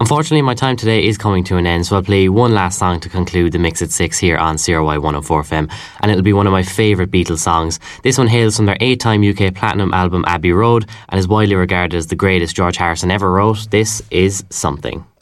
Unfortunately, my time today is coming to an end, so I'll play one last song to conclude the Mix at 6 here on CRY 104 FM, and it'll be one of my favourite Beatles songs. This one hails from their 8-time UK Platinum album Abbey Road and is widely regarded as the greatest George Harrison ever wrote. This is Something.